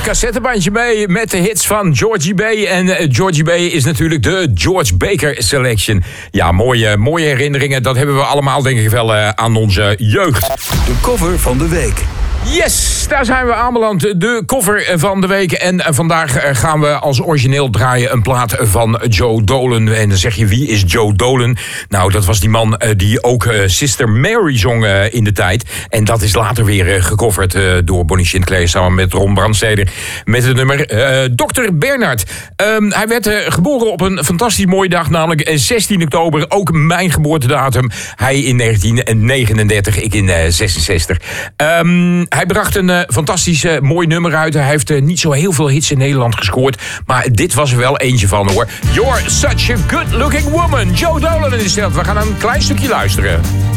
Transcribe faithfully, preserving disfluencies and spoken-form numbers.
cassettebandje mee met de hits van Georgie B. En uh, Georgie B is natuurlijk de George Baker Selection. Ja, mooie, mooie herinneringen. Dat hebben we allemaal denk ik wel uh, aan onze jeugd. De cover van de week. Yes, daar zijn we aanbeland. De cover van de week. En vandaag gaan we als origineel draaien een plaat van Joe Dolan. En dan zeg je, wie is Joe Dolan? Nou, dat was die man die ook Sister Mary zong in de tijd. En dat is later weer gecoverd door Bonnie Sinclair samen met Ron Brandsteder. Met het nummer uh, dokter Bernhard. Um, hij werd uh, geboren op een fantastisch mooie dag, namelijk zestien oktober. Ook mijn geboortedatum. Hij in negentien negenendertig, ik in uh, zesenzestig. Um, Hij bracht een uh, fantastisch uh, mooi nummer uit. Hij heeft uh, niet zo heel veel hits in Nederland gescoord. Maar dit was er wel eentje van, hoor. You're such a good looking woman. Joe Dolan is dat. We gaan een klein stukje luisteren.